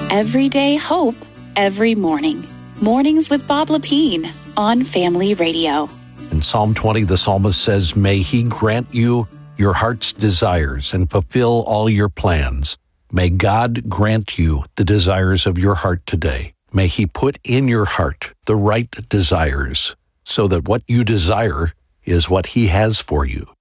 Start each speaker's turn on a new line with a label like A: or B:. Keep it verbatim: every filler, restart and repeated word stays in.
A: Everyday hope, every morning. Mornings with Bob Lepine on Family Radio.
B: In Psalm twenty, the psalmist says, "May he grant you your heart's desires and fulfill all your plans." May God grant you the desires of your heart today. May he put in your heart the right desires so that what you desire is what he has for you.